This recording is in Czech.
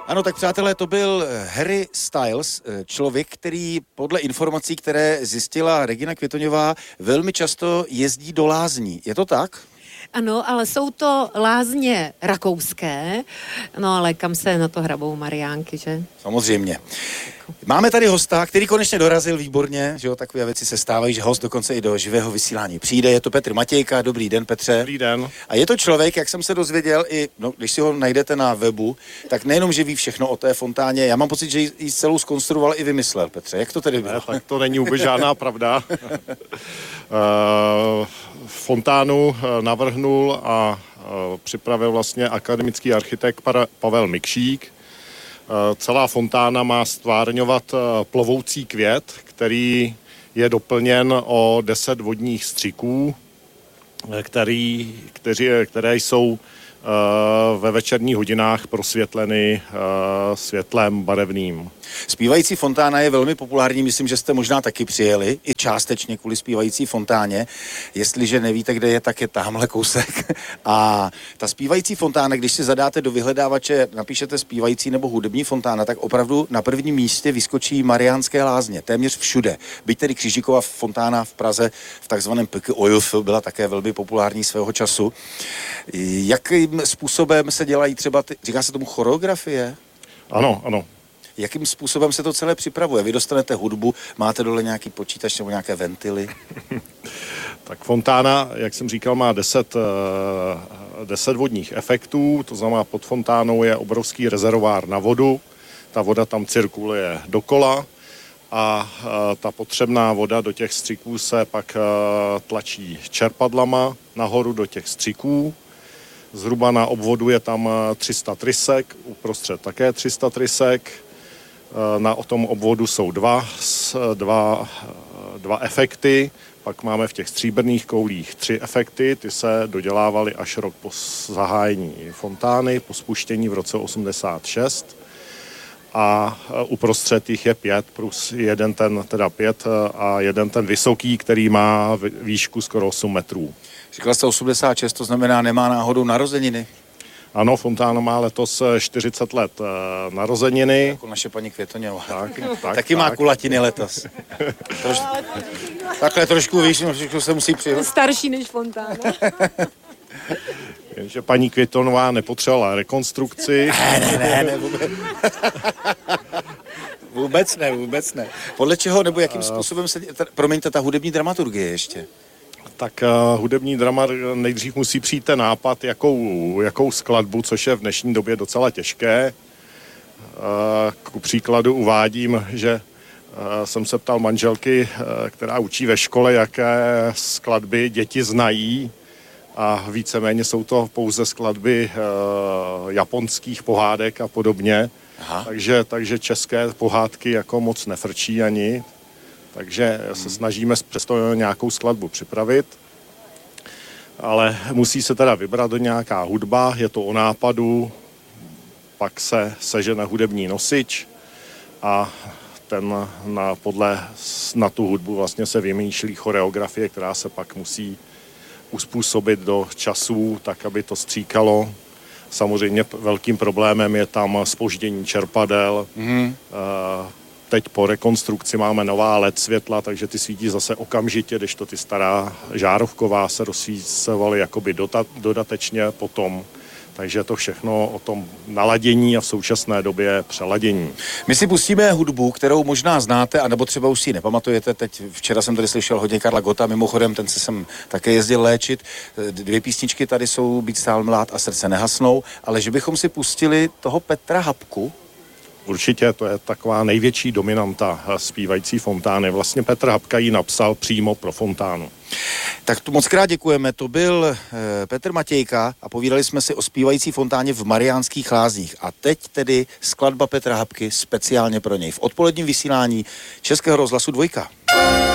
Ano, tak přátelé, to byl Harry Styles, člověk, který podle informací, které zjistila Regina Květoňová, velmi často jezdí do lázní. Je to tak? Ano, ale jsou to lázně rakouské, no ale kam se na to hrabou Mariánky, že? Samozřejmě. Máme tady hosta, který konečně dorazil výborně, že jo, takové věci se stávají, že host dokonce i do živého vysílání přijde. Je to Petr Matějka. Dobrý den, Petře. Dobrý den. A je to člověk, jak jsem se dozvěděl, i když si ho najdete na webu, tak nejenom, že ví všechno o té fontáně, já mám pocit, že ji celou zkonstruoval i vymyslel, Petře. Jak to tedy bylo? Ne, tak to není vůbec žádná pravda. Fontánu navrhnul a připravil vlastně akademický architekt Pavel Mikšík. Celá fontána má stvárňovat plovoucí květ, který je doplněn o 10 vodních střiků, které jsou ve večerních hodinách prosvětleny světlem barevným. Zpívající fontána je velmi populární, myslím, že jste možná taky přijeli, i částečně kvůli zpívající fontáně. Jestliže nevíte, kde je, tak je tamhle kousek. A ta zpívající fontána, když si zadáte do vyhledávače, napíšete zpívající nebo hudební fontána, tak opravdu na prvním místě vyskočí Mariánské lázně, téměř všude. Byť tedy Křižíkova fontána v Praze v takzvaném PKOJF byla také velmi populární svého času. Jakým způsobem se dělají třeba, říká se tomu choreografie? Ano, ano. Jakým způsobem se to celé připravuje? Vy dostanete hudbu, máte dole nějaký počítač nebo nějaké ventily? Tak fontána, jak jsem říkal, má 10 vodních efektů, to znamená pod fontánou je obrovský rezervoár na vodu, ta voda tam cirkuluje dokola a ta potřebná voda do těch střiků se pak tlačí čerpadlama nahoru do těch střiků. Zhruba na obvodu je tam 300 trysek, uprostřed také 300 trysek. Na tom obvodu jsou dva efekty, pak máme v těch stříbrných koulích 3 efekty, ty se dodělávaly až rok po zahájení fontány, po spuštění v roce 86. A uprostřed jich je 5 plus jeden ten vysoký, který má výšku skoro 8 metrů. Říkala jste 86, to znamená, nemá náhodou narozeniny? Ano, fontána má letos 40 let narozeniny. Jako naše paní Květoňová. Taky má kulatiny letos. Takhle trošku víš, všechno se musí přihlásit. Starší než fontána. Jenže paní Květonová nepotřebovala rekonstrukci. Ne, vůbec ne. Podle čeho nebo jakým způsobem se, promiňte, ta hudební dramaturgie ještě? Tak hudební drama nejdřív musí přijít ten nápad, jakou skladbu, což je v dnešní době docela těžké. Ku příkladu uvádím, že jsem se ptal manželky, která učí ve škole, jaké skladby děti znají, a víceméně jsou to pouze skladby japonských pohádek a podobně. Takže české pohádky jako moc nefrčí ani. Takže se snažíme přesto nějakou skladbu připravit, ale musí se teda vybrat nějaká hudba, je to o nápadu, pak se sežene hudební nosič a na tu hudbu vlastně se vymýšlí choreografie, která se pak musí uspůsobit do časů, tak aby to stříkalo. Samozřejmě velkým problémem je tam zpoždění čerpadel. Teď po rekonstrukci máme nová LED světla, takže ty svítí zase okamžitě, kdežto ty stará žárovková se rozsvícovaly jakoby dodatečně potom. Takže je to všechno o tom naladění a v současné době přeladění. My si pustíme hudbu, kterou možná znáte, anebo třeba už si ji nepamatujete. Včera jsem tady slyšel hodně Karla Gotta, mimochodem ten se sem také jezdil léčit. 2 písničky tady jsou Být stál mlád a Srdce nehasnou, ale že bychom si pustili toho Petra Hapku. Určitě, to je taková největší dominanta zpívající fontány. Vlastně Petr Hapka ji napsal přímo pro fontánu. Tak tu moc krát děkujeme, to byl Petr Matějka a povídali jsme si o zpívající fontáně v Mariánských lázních. A teď tedy skladba Petra Hapky speciálně pro něj v odpoledním vysílání Českého rozhlasu 2.